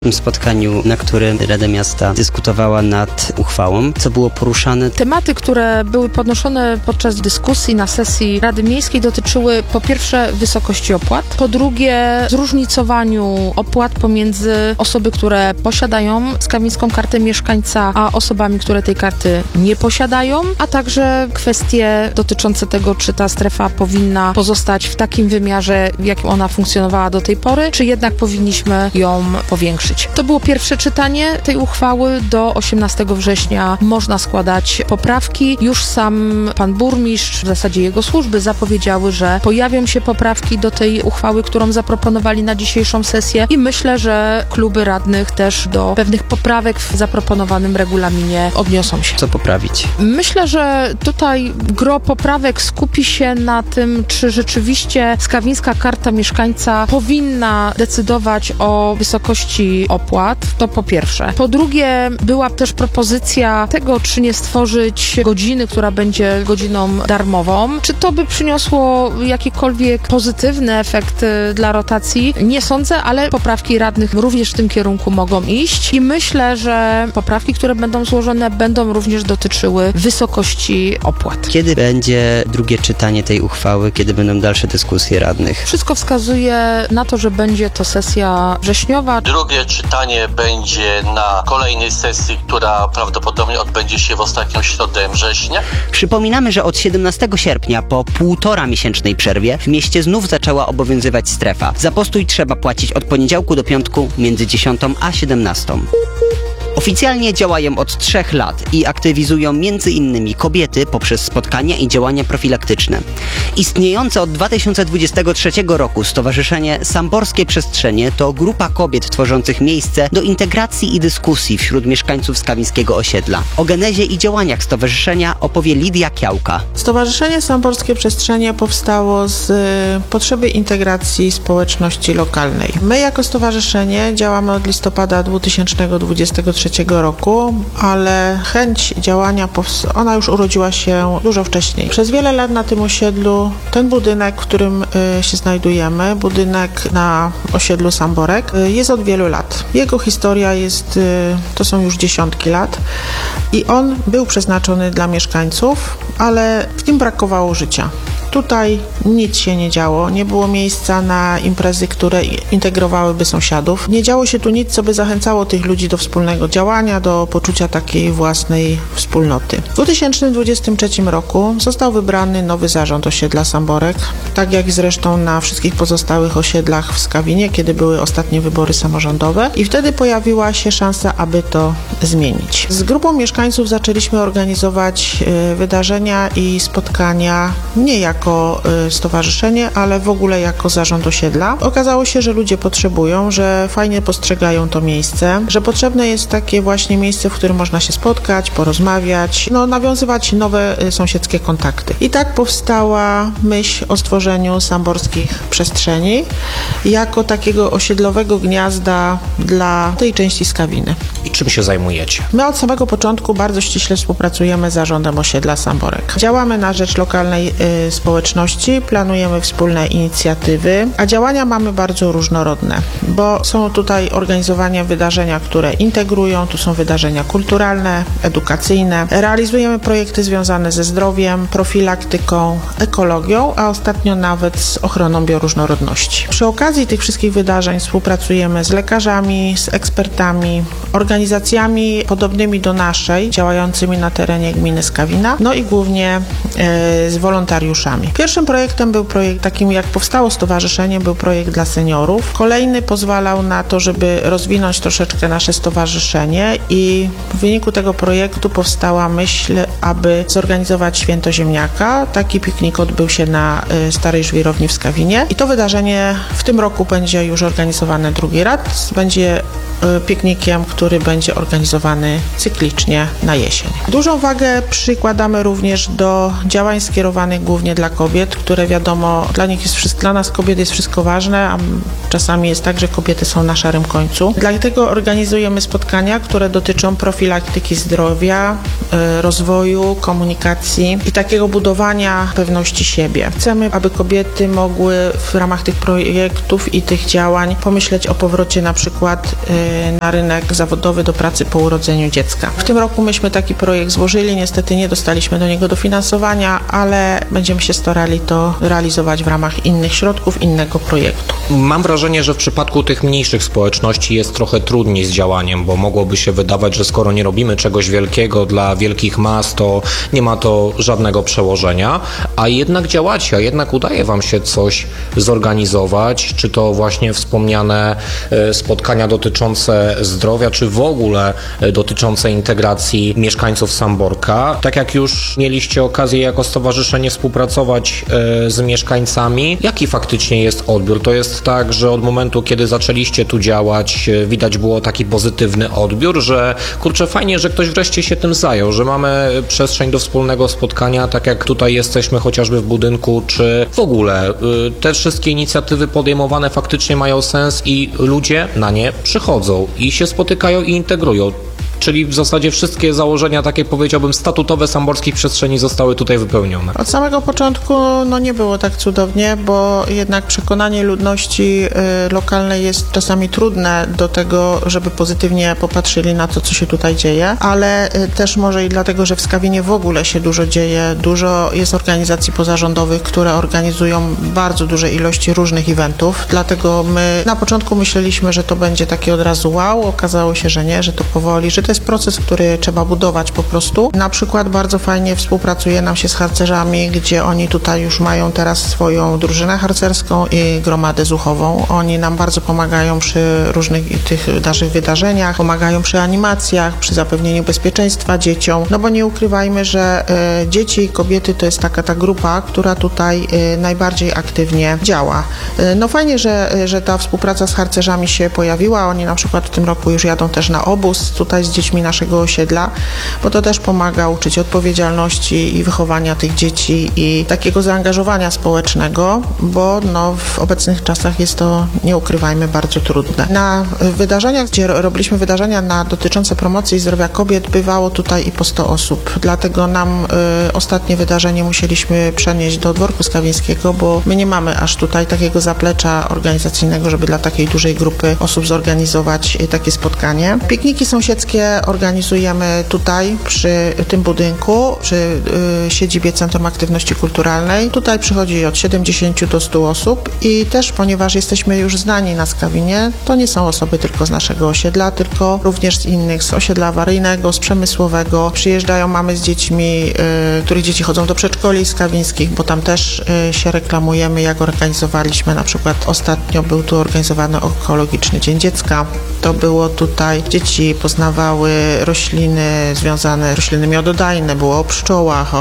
W spotkaniu, na którym Rada Miasta dyskutowała nad uchwałą, co było poruszane. Tematy, które były podnoszone podczas dyskusji na sesji Rady Miejskiej dotyczyły po pierwsze wysokości opłat, po drugie zróżnicowaniu opłat pomiędzy osoby, które posiadają skawińską kartę mieszkańca, a osobami, które tej karty nie posiadają, a także kwestie dotyczące tego, czy ta strefa powinna pozostać w takim wymiarze, w jakim ona funkcjonowała do tej pory, czy jednak powinniśmy ją powiększyć. To było pierwsze czytanie tej uchwały. Do 18 września można składać poprawki. Już sam pan burmistrz, w zasadzie jego służby zapowiedziały, że pojawią się poprawki do tej uchwały, którą zaproponowali na dzisiejszą sesję i myślę, że kluby radnych też do pewnych poprawek w zaproponowanym regulaminie odniosą się. Co poprawić? Myślę, że tutaj gro poprawek skupi się na tym, czy rzeczywiście skawińska karta mieszkańca powinna decydować o wysokości opłat, to po pierwsze. Po drugie, była też propozycja tego, czy nie stworzyć godziny, która będzie godziną darmową. Czy to by przyniosło jakikolwiek pozytywny efekt dla rotacji? Nie sądzę, ale poprawki radnych również w tym kierunku mogą iść i myślę, że poprawki, które będą złożone, będą również dotyczyły wysokości opłat. Kiedy będzie drugie czytanie tej uchwały? Kiedy będą dalsze dyskusje radnych? Wszystko wskazuje na to, że będzie to sesja wrześniowa. Drugie czytanie będzie na kolejnej sesji, która prawdopodobnie odbędzie się w ostatnią środę września. Przypominamy, że od 17 sierpnia po 1,5-miesięcznej przerwie w mieście znów zaczęła obowiązywać strefa. Za postój trzeba płacić od poniedziałku do piątku między 10 a 17. Oficjalnie działają od 3 lat i aktywizują m.in. kobiety poprzez spotkania i działania profilaktyczne. Istniejące od 2023 roku Stowarzyszenie Samborskie Przestrzenie to grupa kobiet tworzących miejsce do integracji i dyskusji wśród mieszkańców skawińskiego osiedla. O genezie i działaniach stowarzyszenia opowie Lidia Kiałka. Stowarzyszenie Samborskie Przestrzenie powstało z potrzeby integracji społeczności lokalnej. My jako stowarzyszenie działamy od listopada 2023 roku, ale chęć działania ona już urodziła się dużo wcześniej. Przez wiele lat na tym osiedlu ten budynek, w którym się znajdujemy, budynek na osiedlu Samborek, jest od wielu lat. Jego historia to są już dziesiątki lat i on był przeznaczony dla mieszkańców, ale w nim brakowało życia. Tutaj nic się nie działo, nie było miejsca na imprezy, które integrowałyby sąsiadów. Nie działo się tu nic, co by zachęcało tych ludzi do wspólnego działania, do poczucia takiej własnej wspólnoty. W 2023 roku został wybrany nowy zarząd osiedla Samborek, tak jak zresztą na wszystkich pozostałych osiedlach w Skawinie, kiedy były ostatnie wybory samorządowe i wtedy pojawiła się szansa, aby to zmienić. Z grupą mieszkańców zaczęliśmy organizować wydarzenia i spotkania nie jako stowarzyszenie, ale w ogóle jako zarząd osiedla. Okazało się, że ludzie potrzebują, że fajnie postrzegają to miejsce, że potrzebne jest takie właśnie miejsce, w którym można się spotkać, porozmawiać, nawiązywać nowe sąsiedzkie kontakty. I tak powstała myśl o stworzeniu Samborskich Przestrzeni jako takiego osiedlowego gniazda dla tej części Skawiny. I czym się zajmujecie? My od samego początku bardzo ściśle współpracujemy z zarządem osiedla Samborek. Działamy na rzecz lokalnej społeczności, planujemy wspólne inicjatywy, a działania mamy bardzo różnorodne, bo są tutaj organizowane wydarzenia, które integrują, tu są wydarzenia kulturalne, edukacyjne, realizujemy projekty związane ze zdrowiem, profilaktyką, ekologią, a ostatnio nawet z ochroną bioróżnorodności. Przy okazji tych wszystkich wydarzeń współpracujemy z lekarzami, z ekspertami, organizacjami podobnymi do naszej, działającymi na terenie gminy Skawina, i głównie z wolontariuszami. Pierwszym projektem był projekt, takim jak powstało stowarzyszenie, był projekt dla seniorów. Kolejny pozwalał na to, żeby rozwinąć troszeczkę nasze stowarzyszenie i w wyniku tego projektu powstała myśl, aby zorganizować święto ziemniaka. Taki piknik odbył się na Starej Żwirowni w Skawinie i to wydarzenie w tym roku będzie już organizowane drugi raz. Będzie piknikiem, który będzie organizowany cyklicznie na jesień. Dużą wagę przykładamy również do działań skierowanych głównie dla kobiet, które wiadomo, dla nas kobiet jest wszystko ważne, a czasami jest tak, że kobiety są na szarym końcu. Dlatego organizujemy spotkania, które dotyczą profilaktyki zdrowia, rozwoju, komunikacji i takiego budowania pewności siebie. Chcemy, aby kobiety mogły w ramach tych projektów i tych działań pomyśleć o powrocie na przykład na rynek zawodowy do pracy po urodzeniu dziecka. W tym roku myśmy taki projekt złożyli, niestety nie dostaliśmy do niego dofinansowania, ale będziemy się starali to realizować w ramach innych środków, innego projektu. Mam wrażenie, że w przypadku tych mniejszych społeczności jest trochę trudniej z działaniem, bo mogłoby się wydawać, że skoro nie robimy czegoś wielkiego dla wielkich mas, to nie ma to żadnego przełożenia, a jednak działacie, a jednak udaje wam się coś zorganizować, czy to właśnie wspomniane spotkania dotyczące zdrowia, czy w ogóle dotyczące integracji mieszkańców Samborka. Tak jak już mieliście okazję jako stowarzyszenie współpracować z mieszkańcami, jaki faktycznie jest odbiór? To jest tak, że od momentu, kiedy zaczęliście tu działać, widać było taki pozytywny odbiór, że kurczę, fajnie, że ktoś wreszcie się tym zajął, że mamy przestrzeń do wspólnego spotkania, tak jak tutaj jesteśmy chociażby w budynku, czy w ogóle te wszystkie inicjatywy podejmowane faktycznie mają sens i ludzie na nie przychodzą i się spotykają i integrują. Czyli w zasadzie wszystkie założenia, takie powiedziałbym statutowe samborskich przestrzeni zostały tutaj wypełnione. Od samego początku nie było tak cudownie, bo jednak przekonanie ludności lokalnej jest czasami trudne do tego, żeby pozytywnie popatrzyli na to, co się tutaj dzieje, ale też może i dlatego, że w Skawinie w ogóle się dużo dzieje, dużo jest organizacji pozarządowych, które organizują bardzo duże ilości różnych eventów, dlatego my na początku myśleliśmy, że to będzie takie od razu wow, okazało się, że nie, że to powoli, że to jest proces, który trzeba budować po prostu. Na przykład bardzo fajnie współpracuje nam się z harcerzami, gdzie oni tutaj już mają teraz swoją drużynę harcerską i gromadę zuchową. Oni nam bardzo pomagają przy różnych tych naszych wydarzeniach, pomagają przy animacjach, przy zapewnieniu bezpieczeństwa dzieciom, no bo nie ukrywajmy, że dzieci i kobiety to jest taka ta grupa, która tutaj najbardziej aktywnie działa. No fajnie, że ta współpraca z harcerzami się pojawiła. Oni na przykład w tym roku już jadą też na obóz tutaj z dziećmi naszego osiedla, bo to też pomaga uczyć odpowiedzialności i wychowania tych dzieci i takiego zaangażowania społecznego, bo w obecnych czasach jest to, nie ukrywajmy, bardzo trudne. Na wydarzeniach, gdzie robiliśmy wydarzenia dotyczące promocji zdrowia kobiet, bywało tutaj i po 100 osób. Dlatego nam ostatnie wydarzenie musieliśmy przenieść do Dworku Skawińskiego, bo my nie mamy aż tutaj takiego zaplecza organizacyjnego, żeby dla takiej dużej grupy osób zorganizować takie spotkanie. Pikniki sąsiedzkie organizujemy tutaj przy tym budynku, przy siedzibie Centrum Aktywności Kulturalnej. Tutaj przychodzi od 70 do 100 osób i też, ponieważ jesteśmy już znani na Skawinie, to nie są osoby tylko z naszego osiedla, tylko również z innych, z osiedla awaryjnego, z przemysłowego. Przyjeżdżają mamy z dziećmi, których dzieci chodzą do przedszkoli skawińskich, bo tam też się reklamujemy, jak organizowaliśmy. Na przykład ostatnio był tu organizowany Ekologiczny Dzień Dziecka. To było tutaj, dzieci poznawały rośliny związane, rośliny miododajne, było o pszczołach,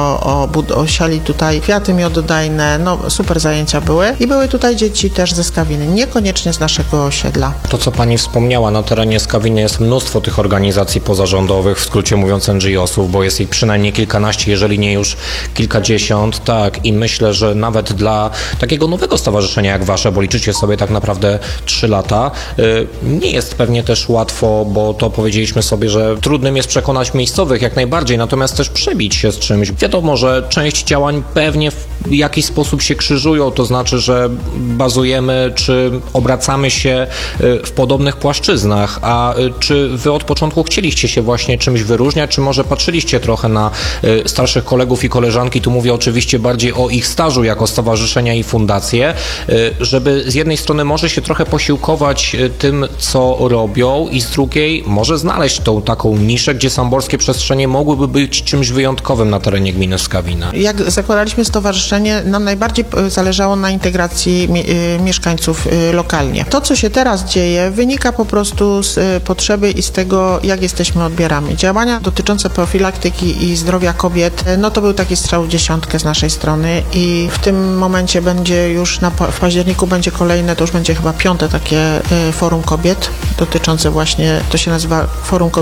o siali tutaj kwiaty miododajne, super zajęcia były i były tutaj dzieci też ze Skawiny, niekoniecznie z naszego osiedla. To, co pani wspomniała, na terenie Skawiny jest mnóstwo tych organizacji pozarządowych, w skrócie mówiąc NGO-sów, bo jest ich przynajmniej kilkanaście, jeżeli nie już kilkadziesiąt, tak, i myślę, że nawet dla takiego nowego stowarzyszenia jak wasze, bo liczycie sobie tak naprawdę 3 lata, nie jest pewnie też łatwo, bo to powiedzieliśmy sobie, że trudnym jest przekonać miejscowych jak najbardziej, natomiast też przebić się z czymś. Wiadomo, że część działań pewnie w jakiś sposób się krzyżują, to znaczy, że bazujemy czy obracamy się w podobnych płaszczyznach, a czy wy od początku chcieliście się właśnie czymś wyróżniać, czy może patrzyliście trochę na starszych kolegów i koleżanki, tu mówię oczywiście bardziej o ich stażu jako stowarzyszenia i fundacje, żeby z jednej strony może się trochę posiłkować tym, co robią i z drugiej może znaleźć tą taką niszę, gdzie samborskie przestrzenie mogłyby być czymś wyjątkowym na terenie gminy Skawina. Jak zakładaliśmy stowarzyszenie, nam najbardziej zależało na integracji mieszkańców lokalnie. To, co się teraz dzieje, wynika po prostu z potrzeby i z tego, jak jesteśmy odbierani. Działania dotyczące profilaktyki i zdrowia kobiet, to był taki strzał w dziesiątkę z naszej strony i w tym momencie będzie już w październiku będzie kolejne, to już będzie chyba 5. takie forum kobiet dotyczące właśnie, to się nazywa Forum Kobiet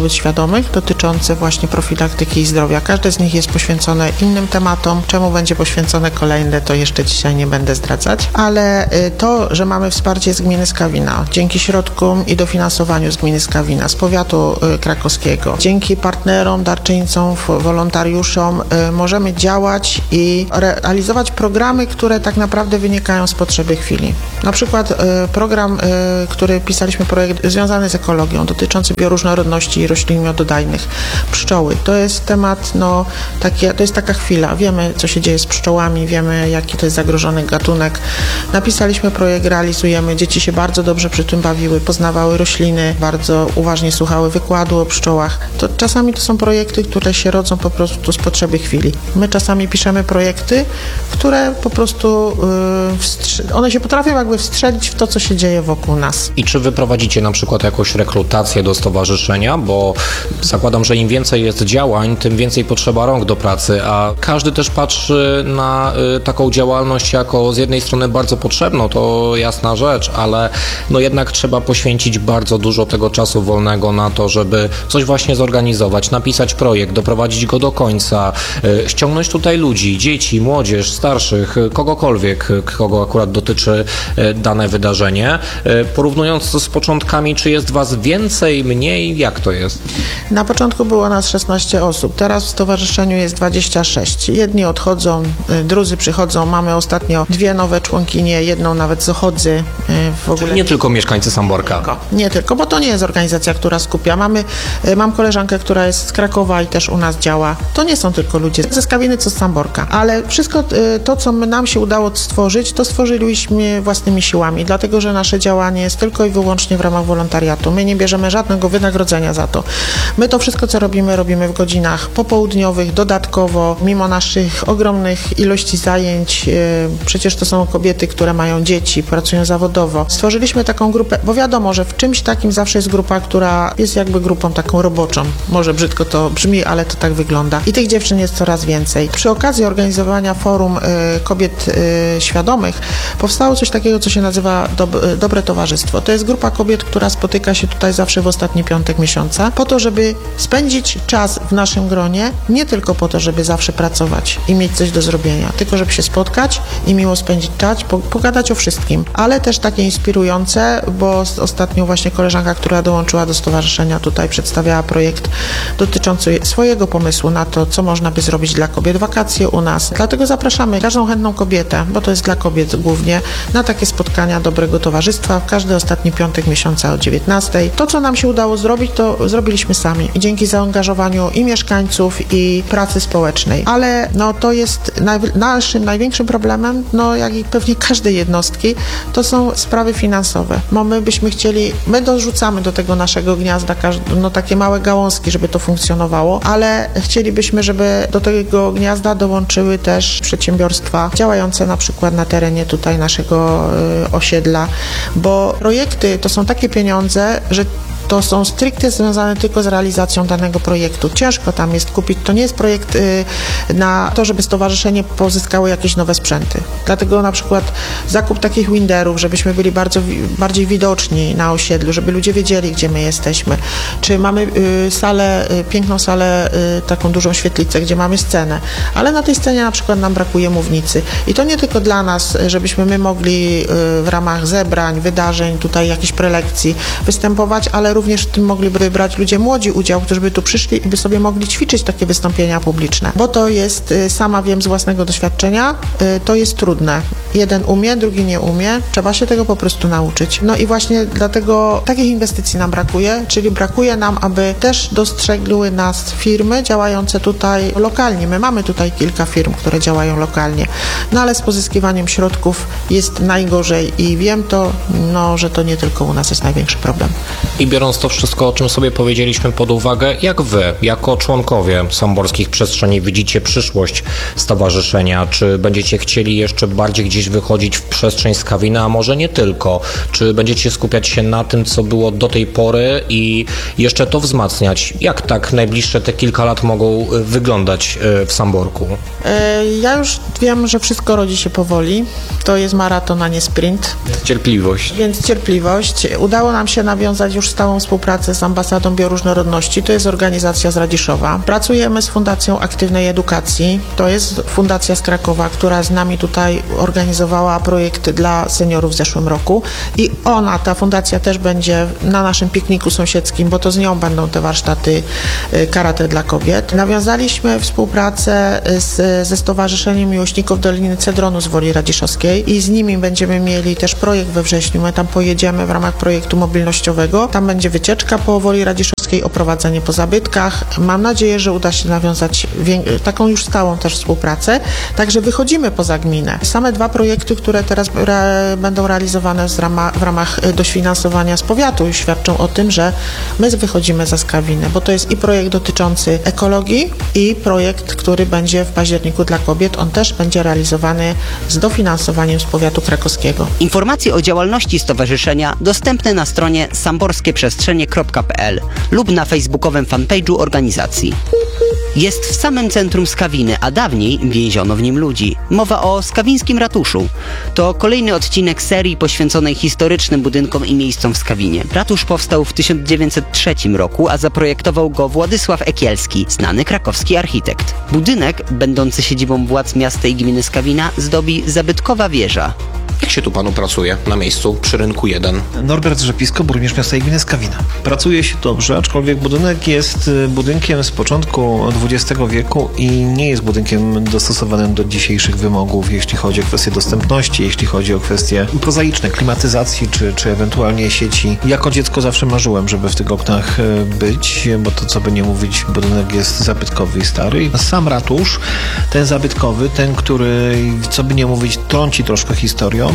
kobiet świadomych dotyczące właśnie profilaktyki i zdrowia. Każde z nich jest poświęcone innym tematom. Czemu będzie poświęcone kolejne, to jeszcze dzisiaj nie będę zdradzać, ale to, że mamy wsparcie z gminy Skawina, dzięki środkom i dofinansowaniu z gminy Skawina, z powiatu krakowskiego, dzięki partnerom, darczyńcom, wolontariuszom możemy działać i realizować programy, które tak naprawdę wynikają z potrzeby chwili. Na przykład program, który pisaliśmy, projekt związany z ekologią, dotyczący bioróżnorodności i roślin miododajnych. Pszczoły. To jest temat, to jest taka chwila. Wiemy, co się dzieje z pszczołami, wiemy, jaki to jest zagrożony gatunek. Napisaliśmy projekt, realizujemy. Dzieci się bardzo dobrze przy tym bawiły, poznawały rośliny, bardzo uważnie słuchały wykładu o pszczołach. Czasami to są projekty, które się rodzą po prostu z potrzeby chwili. My czasami piszemy projekty, które po prostu one się potrafią jakby wstrzelić w to, co się dzieje wokół nas. I czy wy prowadzicie na przykład jakąś rekrutację do stowarzyszenia? Bo zakładam, że im więcej jest działań, tym więcej potrzeba rąk do pracy, a każdy też patrzy na taką działalność jako z jednej strony bardzo potrzebną, to jasna rzecz, ale jednak trzeba poświęcić bardzo dużo tego czasu wolnego na to, żeby coś właśnie zorganizować, napisać projekt, doprowadzić go do końca, ściągnąć tutaj ludzi, dzieci, młodzież, starszych, kogokolwiek, kogo akurat dotyczy dane wydarzenie. Porównując to z początkami, czy jest was więcej, mniej? Jak to jest? Na początku było nas 16 osób, teraz w stowarzyszeniu jest 26. Jedni odchodzą, drudzy przychodzą. Mamy ostatnio 2 nowe członkinie, jedną nawet z Ochodzy. W ogóle nie tylko mieszkańcy Samborka. Nie tylko, bo to nie jest organizacja, która skupia. Mam koleżankę, która jest z Krakowa i też u nas działa. To nie są tylko ludzie ze Skawiny, co z Samborka. Ale wszystko to, co nam się udało stworzyć, to stworzyliśmy własnymi siłami, dlatego, że nasze działanie jest tylko i wyłącznie w ramach wolontariatu. My nie bierzemy żadnego wynagrodzenia za to. My to wszystko, co robimy w godzinach popołudniowych, dodatkowo, mimo naszych ogromnych ilości zajęć. Przecież to są kobiety, które mają dzieci, pracują zawodowo. Stworzyliśmy taką grupę, bo wiadomo, że w czymś takim zawsze jest grupa, która jest jakby grupą taką roboczą. Może brzydko to brzmi, ale to tak wygląda. I tych dziewczyn jest coraz więcej. Przy okazji organizowania forum kobiet świadomych powstało coś takiego, co się nazywa Dobre Towarzystwo. To jest grupa kobiet, która spotyka się tutaj zawsze w ostatni piątek miesiąca, po to, żeby spędzić czas w naszym gronie, nie tylko po to, żeby zawsze pracować i mieć coś do zrobienia, tylko żeby się spotkać i miło spędzić czas, pogadać o wszystkim, ale też takie inspirujące, bo ostatnio właśnie koleżanka, która dołączyła do stowarzyszenia, tutaj przedstawiała projekt dotyczący swojego pomysłu na to, co można by zrobić dla kobiet, wakacje u nas. Dlatego zapraszamy każdą chętną kobietę, bo to jest dla kobiet głównie, na takie spotkania Dobrego Towarzystwa w każdy ostatni piątek miesiąca o 19:00. To, co nam się udało zrobić, to zrobiliśmy sami. I dzięki zaangażowaniu i mieszkańców, i pracy społecznej. Ale to jest naszym największym problemem, jak i pewnie każdej jednostki, to są sprawy finansowe. My dorzucamy do tego naszego gniazda takie małe gałązki, żeby to funkcjonowało, ale chcielibyśmy, żeby do tego gniazda dołączyły też przedsiębiorstwa działające na przykład na terenie tutaj naszego osiedla, bo projekty to są takie pieniądze, że to są stricte związane tylko z realizacją danego projektu. Ciężko tam jest kupić. To nie jest projekt na to, żeby stowarzyszenie pozyskało jakieś nowe sprzęty. Dlatego na przykład zakup takich winderów, żebyśmy byli bardziej widoczni na osiedlu, żeby ludzie wiedzieli, gdzie my jesteśmy. Czy mamy piękną salę, taką dużą świetlicę, gdzie mamy scenę, ale na tej scenie na przykład nam brakuje mównicy. I to nie tylko dla nas, żebyśmy my mogli w ramach zebrań, wydarzeń, tutaj jakichś prelekcji występować, ale również w tym mogliby brać ludzie młodzi udział, którzy by tu przyszli i by sobie mogli ćwiczyć takie wystąpienia publiczne. Bo to jest, sama wiem z własnego doświadczenia, to jest trudne. Jeden umie, drugi nie umie. Trzeba się tego po prostu nauczyć. I właśnie dlatego takich inwestycji nam brakuje, czyli brakuje nam, aby też dostrzegły nas firmy działające tutaj lokalnie. My mamy tutaj kilka firm, które działają lokalnie, ale z pozyskiwaniem środków jest najgorzej i wiem to, że to nie tylko u nas jest największy problem. I biorąc to wszystko, o czym sobie powiedzieliśmy pod uwagę, jak wy, jako członkowie Samborskich Przestrzeni, widzicie przyszłość stowarzyszenia? Czy będziecie chcieli jeszcze bardziej gdzieś wychodzić w przestrzeń Skawina, a może nie tylko? Czy będziecie skupiać się na tym, co było do tej pory i jeszcze to wzmacniać? Jak tak najbliższe te kilka lat mogą wyglądać w Samborku? Ja już wiem, że wszystko rodzi się powoli. To jest maraton, a nie sprint. Cierpliwość. Więc cierpliwość. Udało nam się nawiązać już stałą stałą współpracę z Ambasadą Bioróżnorodności, to jest organizacja z Radziszowa. Pracujemy z Fundacją Aktywnej Edukacji, to jest fundacja z Krakowa, która z nami tutaj organizowała projekt dla seniorów w zeszłym roku i ta fundacja też będzie na naszym pikniku sąsiedzkim, bo to z nią będą te warsztaty karate dla kobiet. Nawiązaliśmy współpracę ze Stowarzyszeniem Miłośników Doliny Cedronu z Woli Radziszowskiej i z nimi będziemy mieli też projekt we wrześniu. My tam pojedziemy w ramach projektu mobilnościowego. Tam będzie wycieczka po Woli Radziszowskiej, oprowadzenie po zabytkach. Mam nadzieję, że uda się nawiązać taką już stałą też współpracę. Także wychodzimy poza gminę. Same 2 projekty, które teraz będą realizowane w ramach dofinansowania z powiatu, świadczą o tym, że my wychodzimy za Skawinę, bo to jest i projekt dotyczący ekologii i projekt, który będzie w październiku dla kobiet. On też będzie realizowany z dofinansowaniem z powiatu krakowskiego. Informacje o działalności stowarzyszenia dostępne na stronie samborskieprzestrzenie.pl lub na facebookowym fanpage'u organizacji. Jest w samym centrum Skawiny, a dawniej więziono w nim ludzi. Mowa o skawińskim ratuszu. To kolejny odcinek serii poświęconej historycznym budynkom i miejscom w Skawinie. Ratusz powstał w 1903 roku, a zaprojektował go Władysław Ekielski, znany krakowski architekt. Budynek, będący siedzibą władz miasta i gminy Skawina, zdobi zabytkowa wieża. Jak się tu panu pracuje na miejscu przy Rynku 1? Norbert Rzepisko, burmistrz miasta i gminy Skawina. Pracuje się dobrze, aczkolwiek budynek jest budynkiem z początku XX wieku i nie jest budynkiem dostosowanym do dzisiejszych wymogów, jeśli chodzi o kwestie dostępności, jeśli chodzi o kwestie prozaiczne, klimatyzacji czy ewentualnie sieci. Jako dziecko zawsze marzyłem, żeby w tych oknach być, bo to co by nie mówić, budynek jest zabytkowy i stary. Sam ratusz, ten zabytkowy, ten, który co by nie mówić, trąci troszkę historią,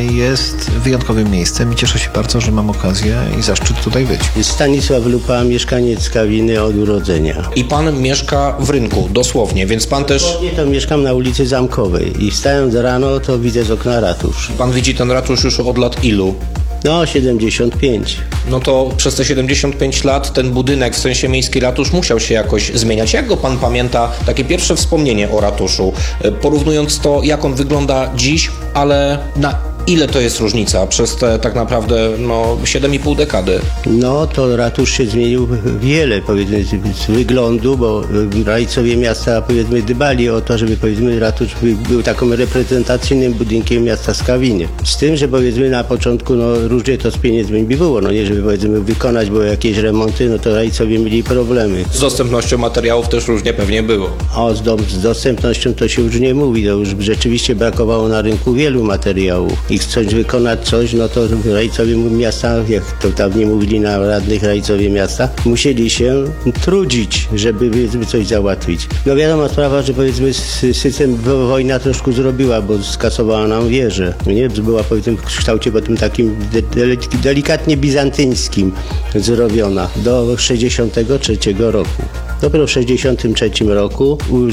jest wyjątkowym miejscem i cieszę się bardzo, że mam okazję i zaszczyt tutaj być. Stanisław Lupa, mieszkaniec Skawiny od urodzenia. I pan mieszka w Rynku, dosłownie, więc pan też... Ja to mieszkam na ulicy Zamkowej i wstając rano, to widzę z okna ratusz. Pan widzi ten ratusz już od lat ilu? 75. No to przez te 75 lat ten budynek, w sensie miejski ratusz, musiał się jakoś zmieniać. Jak go pan pamięta, takie pierwsze wspomnienie o ratuszu, porównując to, jak on wygląda dziś, ale na ile to jest różnica przez te tak naprawdę 7,5 dekady? No to ratusz się zmienił wiele, powiedzmy, z wyglądu, bo rajcowie miasta, powiedzmy, dbali o to, żeby, powiedzmy, ratusz był taką reprezentacyjnym budynkiem miasta Skawiny. Z tym, że, powiedzmy, na początku różnie to z pieniędzmi było, nie żeby, powiedzmy, wykonać było jakieś remonty, to rajcowie mieli problemy. Z dostępnością materiałów też różnie pewnie było. Z dostępnością to się już nie mówi, to już rzeczywiście brakowało na rynku wielu materiałów. I chcąc wykonać coś, to rajcowie miasta, jak to dawniej mówili na radnych rajcowie miasta, musieli się trudzić, żeby, powiedzmy, coś załatwić. Wiadoma sprawa, że, powiedzmy, system wojna troszkę zrobiła, bo skasowała nam wieżę. Nie? Była, powiedzmy, w kształcie potem takim delikatnie bizantyńskim zrobiona do 63 roku. Dopiero w 1963 roku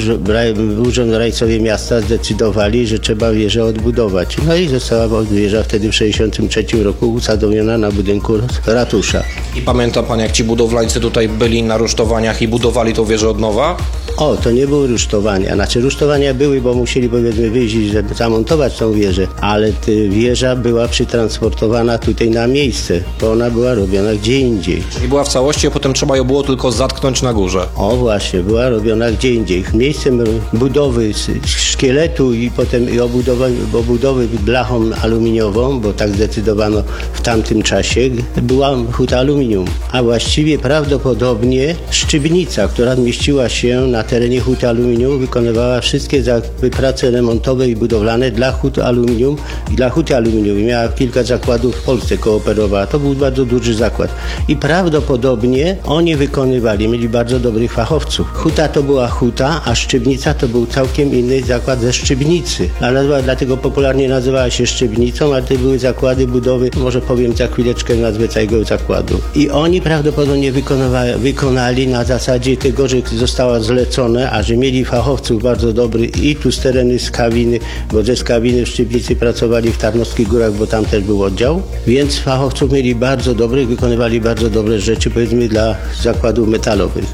Urząd Rajcowie Miasta zdecydowali, że trzeba wieżę odbudować. No i została wieża wtedy w 1963 roku usadowiona na budynku ratusza. I pamięta pan, jak ci budowlańcy tutaj byli na rusztowaniach i budowali tą wieżę od nowa? To nie były rusztowania. Znaczy rusztowania były, bo musieli, powiedzmy, wyjść, żeby zamontować tą wieżę, ale wieża była przytransportowana tutaj na miejsce, bo ona była robiona gdzie indziej. Czyli była w całości, a potem trzeba ją było tylko zatknąć na górze. Właśnie, była robiona gdzie indziej. Miejscem budowy szkieletu i potem obudowy blachą aluminiową, bo tak zdecydowano w tamtym czasie, była huta aluminium. A właściwie prawdopodobnie szczypnica, która mieściła się na terenie huty aluminium, wykonywała wszystkie prace remontowe i budowlane dla huty aluminium i miała kilka zakładów w Polsce, kooperowała. To był bardzo duży zakład. I prawdopodobnie oni mieli bardzo dobrych fachowców. Huta to była huta, a szczypnica to był całkiem inny zakład ze Szczypnicy. Dlatego popularnie nazywała się Szczypnicą, ale to były zakłady budowy, może powiem za chwileczkę nazwę całego zakładu. I oni prawdopodobnie wykonali na zasadzie tego, że została zlecone, a że mieli fachowców bardzo dobrych i tu z tereny Skawiny, bo ze Skawiny w Szczypnicy pracowali w Tarnowskich Górach, bo tam też był oddział, więc fachowców mieli bardzo dobrych, wykonywali bardzo dobre rzeczy, powiedzmy, dla zakładów metalowych. I oni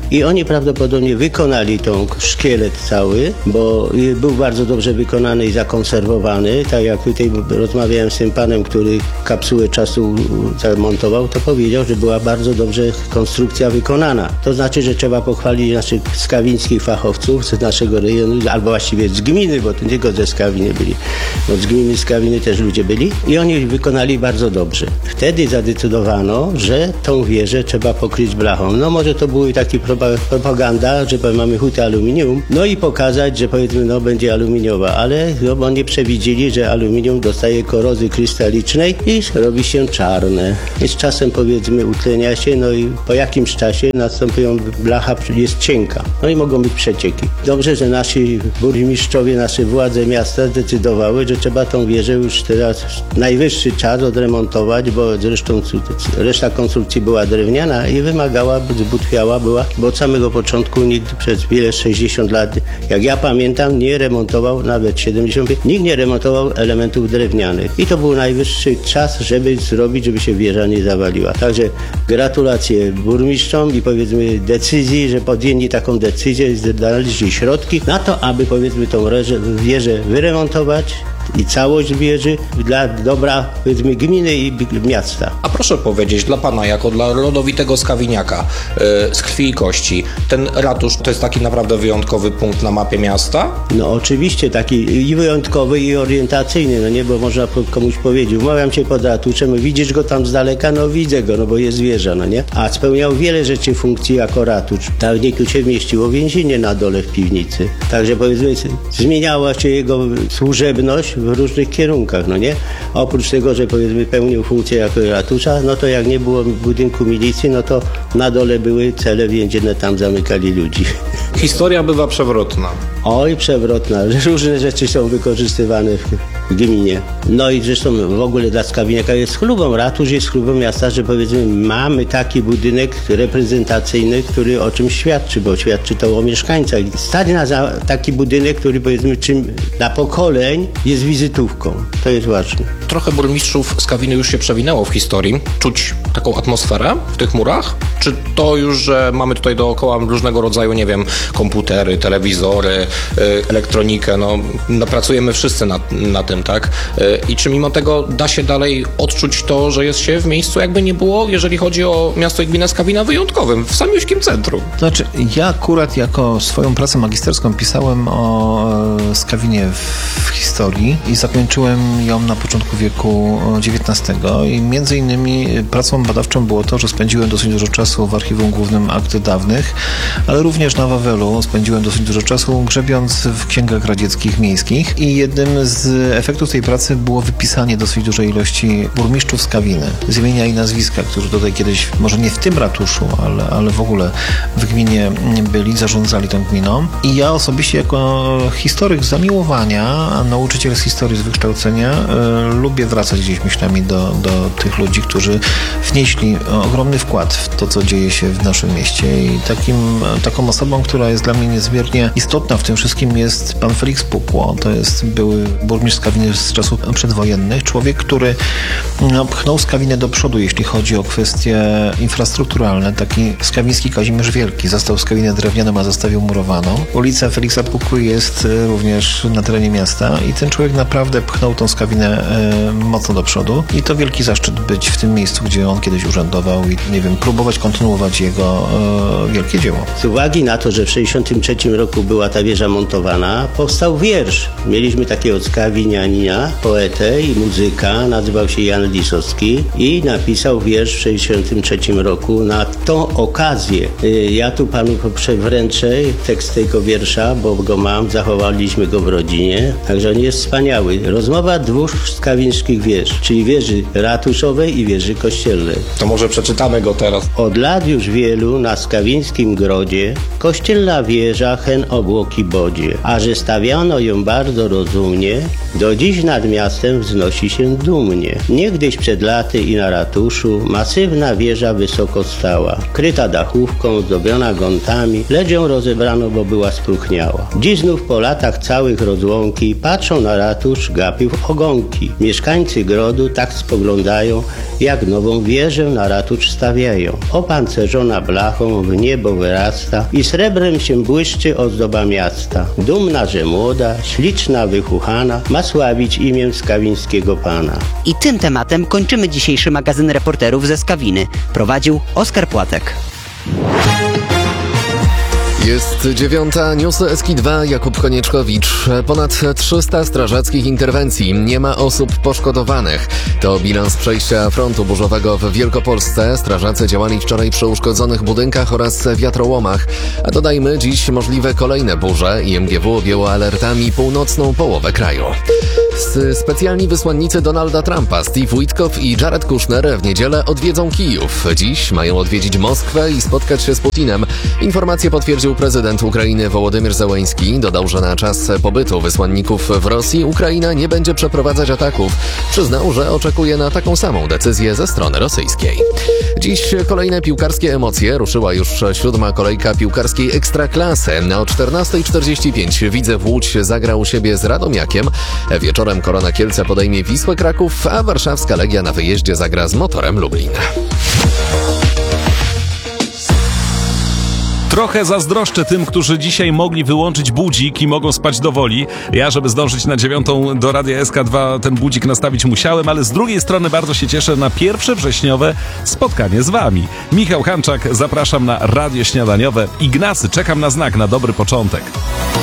Oni prawdopodobnie wykonali tą szkielet cały, bo był bardzo dobrze wykonany i zakonserwowany. Tak jak tutaj rozmawiałem z tym panem, który kapsułę czasu zamontował, to powiedział, że była bardzo dobrze konstrukcja wykonana. To znaczy, że trzeba pochwalić naszych skawińskich fachowców z naszego rejonu, albo właściwie z gminy, bo to nie tylko ze Skawiny byli, bo z gminy Skawiny też ludzie byli i oni wykonali bardzo dobrze. Wtedy zadecydowano, że tą wieżę trzeba pokryć blachą. No może to była taka propaganda, że mamy hutę aluminium, no i pokazać, że powiedzmy, no będzie aluminiowa, ale no, oni przewidzieli, że aluminium dostaje korozy krystalicznej i robi się czarne. I z czasem powiedzmy utlenia się, no i po jakimś czasie następują, blacha jest cienka, no i mogą być przecieki. Dobrze, że nasi burmistrzowie, nasze władze miasta zdecydowały, że trzeba tą wieżę już teraz najwyższy czas odremontować, bo zresztą reszta konstrukcji była drewniana i wymagała, zbutwiała była, bo od samego początku nikt przez wiele 60 lat, jak ja pamiętam, nie remontował, nawet 75, nikt nie remontował elementów drewnianych. I to był najwyższy czas, żeby zrobić, żeby się wieża nie zawaliła. Także gratulacje burmistrzom i powiedzmy decyzji, że podjęli taką decyzję, znaleźli środki na to, aby powiedzmy tą wieżę wyremontować i całość wieży dla dobra powiedzmy gminy i miasta. A proszę powiedzieć, dla pana, jako dla rodowitego skawiniaka z krwi i kości, ten ratusz to jest taki naprawdę wyjątkowy punkt na mapie miasta? No oczywiście, taki i wyjątkowy, i orientacyjny, no nie, bo można komuś powiedzieć, umawiam się pod ratuszem, widzisz go tam z daleka, no widzę go, no bo jest wieża, no nie? A spełniał wiele rzeczy funkcji jako ratusz. Dawniej tu się mieściło więzienie na dole w piwnicy. Także powiedzmy, zmieniała się jego służebność w różnych kierunkach, no nie? A oprócz tego, że powiedzmy pełnił funkcję jako ratusza, no to jak nie było budynku milicji, no to na dole były cele więzienne, tam zamykali ludzi. Historia bywa przewrotna. Oj, przewrotna. Różne rzeczy są wykorzystywane w gminie. No i zresztą w ogóle dla Skawiniaka jest chlubą. Ratusz jest chlubą miasta, że powiedzmy mamy taki budynek reprezentacyjny, który o czym świadczy, bo świadczy to o mieszkańcach. Stać na taki budynek, który powiedzmy czym dla pokoleń jest wizytówką. To jest ważne. Trochę burmistrzów Skawiny już się przewinęło w historii. Czuć taką atmosferę w tych murach? Czy to już, że mamy tutaj dookoła różnego rodzaju, nie wiem, komputery, telewizory, elektronikę, no pracujemy wszyscy na tym, tak? I czy mimo tego da się dalej odczuć to, że jest się w miejscu, jakby nie było, jeżeli chodzi o miasto i gminę Skawina, wyjątkowym, w samiuśkim centrum? To znaczy, ja akurat jako swoją pracę magisterską pisałem o Skawinie w historii i zakończyłem ją na początku wieku XIX i między innymi pracą badawczą było to, że spędziłem dosyć dużo czasu w Archiwum Głównym Akt Dawnych, ale również na Wawelu spędziłem dosyć dużo czasu grzebiąc w księgach radzieckich miejskich i jednym z efektów tej pracy było wypisanie dosyć dużej ilości burmistrzów Skawiny z imienia i nazwiska, którzy tutaj kiedyś, może nie w tym ratuszu, ale w ogóle w gminie byli, zarządzali tą gminą. I ja osobiście jako historyk z zamiłowania, a nauczyciel z historii z wykształcenia, lubię wracać gdzieś myślami do tych ludzi, którzy wnieśli ogromny wkład w to, co dzieje się w naszym mieście. I taką osobą, która jest dla mnie niezmiernie istotna w tym wszystkim, jest pan Felix Pukło. To jest były burmistrz Skawiny z czasów przedwojennych. Człowiek, który pchnął Skawinę do przodu, jeśli chodzi o kwestie infrastrukturalne. Taki skawiński Kazimierz Wielki. Zastał Skawinę drewnianą, a zostawił murowaną. Ulica Feliksa Pukły jest również na terenie miasta i ten człowiek naprawdę pchnął tą Skawinę mocno do przodu. I to wielki zaszczyt być w tym miejscu, gdzie on kiedyś urzędował i, nie wiem, próbować kontynuować jego wielkie dzieło. Z uwagi na to, że w 1963 roku była ta wieża montowana, powstał wiersz. Mieliśmy takiego skawinianina, poetę i muzyka, nazywał się Jan Lisowski i napisał wiersz w 1963 roku na tą okazję. Ja tu panu wręczę tekst tego wiersza, bo go mam, zachowaliśmy go w rodzinie, także on jest wspaniały. Rozmowa dwóch skawińskich wież, czyli wieży ratuszowej i wieży kościelnej. To może przeczytamy go teraz. Od lat już wielu na skawińskim grodzie kościelna wieża hen obłoki bodzie, a że stawiano ją bardzo rozumnie, do do dziś nad miastem wznosi się dumnie. Niegdyś przed laty i na ratuszu masywna wieża wysoko stała, kryta dachówką, zdobiona gątami, lecz ją rozebrano, bo była spróchniała. Dziś znów po latach całych rozłąki patrzą na ratusz, gapił w ogonki. Mieszkańcy grodu tak spoglądają, jak nową wieżę na ratusz stawiają. Opancerzona blachą w niebo wyrasta i srebrem się błyszczy ozdoba miasta. Dumna, że młoda, śliczna, wychuchana, ma sławić imię skawińskiego pana. I tym tematem kończymy dzisiejszy magazyn reporterów ze Skawiny. Prowadził Oskar Płatek. Jest 9, newsy Eski2, Jakub Konieczkowicz. Ponad 300 strażackich interwencji, nie ma osób poszkodowanych. To bilans przejścia frontu burzowego w Wielkopolsce. Strażacy działali wczoraj przy uszkodzonych budynkach oraz wiatrołomach. A dodajmy, dziś możliwe kolejne burze. IMGW objęło alertami północną połowę kraju. Specjalni wysłannicy Donalda Trumpa, Steve Witkoff i Jared Kushner w niedzielę odwiedzą Kijów. Dziś mają odwiedzić Moskwę i spotkać się z Putinem. Informację potwierdził prezydent Ukrainy Wołodymyr Zełenski. Dodał, że na czas pobytu wysłanników w Rosji Ukraina nie będzie przeprowadzać ataków. Przyznał, że oczekuje na taką samą decyzję ze strony rosyjskiej. Dziś kolejne piłkarskie emocje. Ruszyła już 7. kolejka piłkarskiej Ekstraklasy. O 14:45 Widzew Łódź zagra u siebie z Radomiakiem. Wieczorem Korona Kielce podejmie Wisłę Kraków, a warszawska Legia na wyjeździe zagra z Motorem Lublin. Trochę zazdroszczę tym, którzy dzisiaj mogli wyłączyć budzik i mogą spać do woli. Ja, żeby zdążyć na 9 do Radia SK2, ten budzik nastawić musiałem, ale z drugiej strony bardzo się cieszę na pierwsze wrześniowe spotkanie z wami. Michał Hanczak, zapraszam na Radio Śniadaniowe. Ignacy, czekam na znak, na dobry początek.